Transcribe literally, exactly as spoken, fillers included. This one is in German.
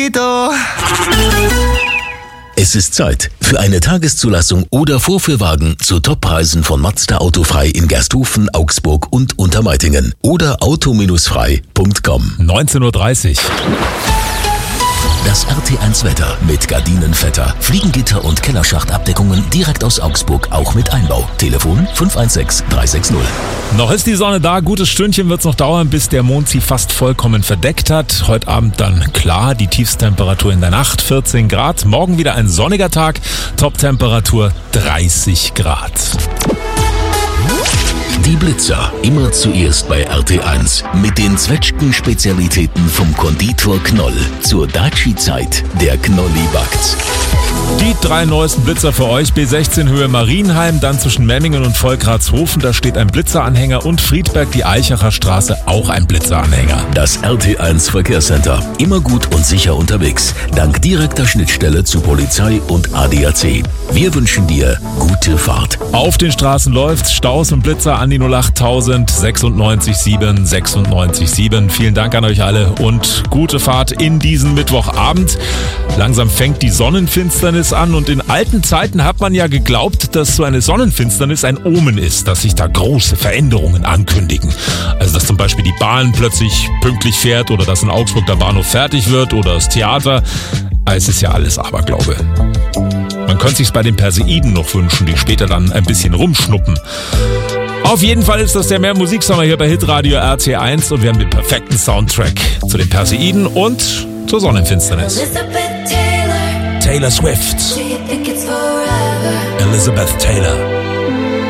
Es ist Zeit für eine Tageszulassung oder Vorführwagen zu Toppreisen von Mazda Autofrei in Gersthofen, Augsburg und Untermeitingen oder auto frei punkt com. neunzehn Uhr dreißig. Das R T eins Wetter mit Gardinenvetter, Fliegengitter und Kellerschachtabdeckungen direkt aus Augsburg, auch mit Einbau. Telefon fünf eins sechs drei sechs null. Noch ist die Sonne da, gutes Stündchen wird es noch dauern, bis der Mond sie fast vollkommen verdeckt hat. Heute Abend dann klar, die Tiefstemperatur in der Nacht vierzehn Grad. Morgen wieder ein sonniger Tag, Toptemperatur dreißig Grad. Die Blitzer, immer zuerst bei R T eins. Mit den Zwetschgen-Spezialitäten vom Konditor Knoll. Zur Daci-Zeit, der Knolli backt. Die drei neuesten Blitzer für euch. B sechzehn Höhe Marienheim, dann zwischen Memmingen und Volkratshofen. Da steht ein Blitzeranhänger und Friedberg, die Eichacher Straße, auch ein Blitzeranhänger. Das R T eins Verkehrscenter. Immer gut und sicher unterwegs. Dank direkter Schnittstelle zu Polizei und A D A C. Wir wünschen dir gute Fahrt. Auf den Straßen läuft's. Staus und Blitzer an die null acht tausend sechsundneunzig sieben sechsundneunzig sieben. Vielen Dank an euch alle und gute Fahrt in diesen Mittwochabend. Langsam fängt die Sonnenfinsternis an und in alten Zeiten hat man ja geglaubt, dass so eine Sonnenfinsternis ein Omen ist, dass sich da große Veränderungen ankündigen. Also dass zum Beispiel die Bahn plötzlich pünktlich fährt oder dass in Augsburg der Bahnhof fertig wird oder das Theater. Es ist ja alles Aberglaube. Man könnte sich's bei den Perseiden noch wünschen, die später dann ein bisschen rumschnuppen. Auf jeden Fall ist das der Mehr Musiksommer hier bei Hitradio R T eins und wir haben den perfekten Soundtrack zu den Perseiden und zur Sonnenfinsternis. Taylor Swift. Elizabeth Taylor.